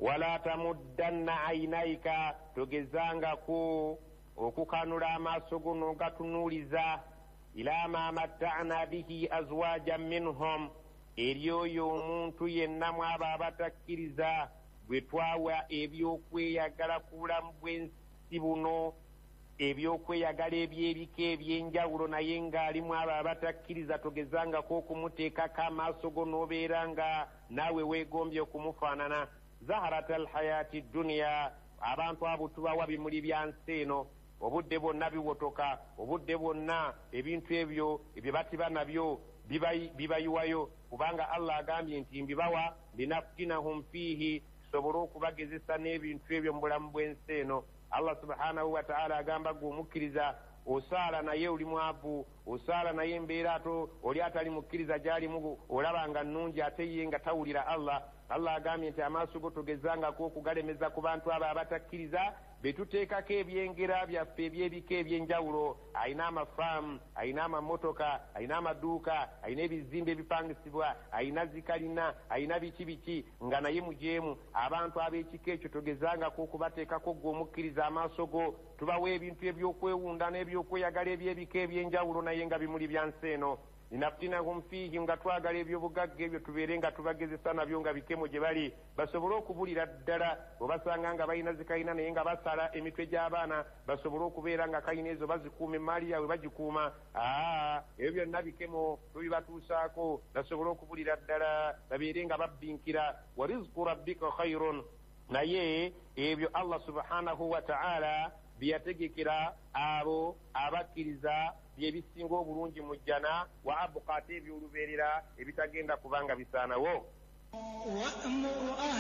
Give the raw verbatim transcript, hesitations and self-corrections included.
wala tamuddanna aynaika togezangako okukanula amaaso go n'ogatunuuliza ila ma matta'na bihi azwajan minhum eri oyo omuntu yenna mwaba abatakkiriza bwe twawa ebyokweyagala ku bulamu bw'ensi buno ebyokweyagala eby'ebika ebyenjawulo naye ng'alimu abo abatakkiriza togezangako okumuteekako amaaso go n'obeera nga naawe weegombye okumufaanana. zaharata alhayaati dduniya abantu abo tubawa bimuli bya nsi eno obudde bwonna biwotoka obudde bwonna ebintu ebyo ebyo batiba nabyo bibayiwayo kubanga Allah agambye nti mbibawa linaftinahum fiihi tusobole okubagezesa n'ebintu ebyo mu bulamu bw'ensi eno. Allah subhanahu wa ta'ala agamba gwe omukkiriza osaala naye oli mwavu osaala naye embeera ato oli atali mukkiriza gy'alimu olaba nga nnungi ate ye nga tawulira Allah. Allah agambye nti amaaso go togezangako okugalemeza ku bantu abo abatakkiriza betuteekako ebyengera byaffe eby'ebika ebyenjawulo. Ayina amafaamu, ayina amamotoka, ayina amaduuka, ayina ebizimbe ebipangisibwa, ayina zikalina, ayina biki biki nga naye mujeemu. Abantu ab'ekika ekyo togezangako okubateekako gwe omukkiriza amaaso go tubawa ebintu ebyokwewunda n'ebyokweyagala eby'ebika ebyenjawulo naye nga bimuli bya nsi eno. linaftinahum fiihi nga twagala ebyobugagga ebyo tubeere nga tubagezesa nabyo nga bikemo gye bali basobole okubulira ddala obasanga nga balina zikalina naye nga basala emitwe gy'abaana basobole okubeera nga kalina ezo bazikuuma emaali yaabwe bagikuuma. aa ebyo byonna bikemo tubibatuusaako basobole okubulira ddala babeere nga babbinkira. wa rizqu rabbika khayrun naye ebyo Allah subhanahu wa ta'ala byategekera abo abakkiriza byebisinga obulungi mu jjana wa abqa ate ebyolubeerera ebitagenda kubanga bisaanawo. وأمر